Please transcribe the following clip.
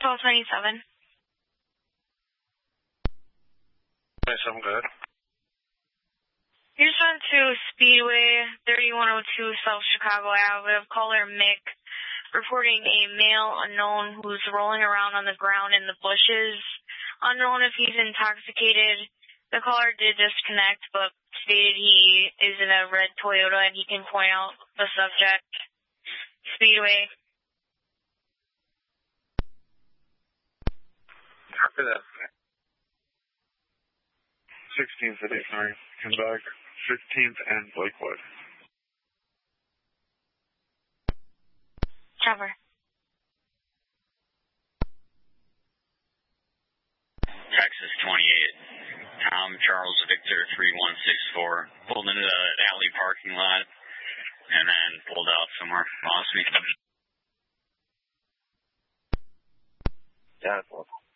1297. 27, good. You just went to Speedway 3102 South Chicago Avenue. Caller Mick reporting a male unknown who's rolling around on the ground in the bushes. Unknown if he's intoxicated. The caller did disconnect, but stated he is in a red Toyota and he can point out the subject. Speedway. After that. 16th at 89. Come back. 15th and Blakewood. Cover. Texas 28. Tom Charles Victor 3164. Pulled into the alley parking lot and then pulled out somewhere. Lost me. Yeah, it's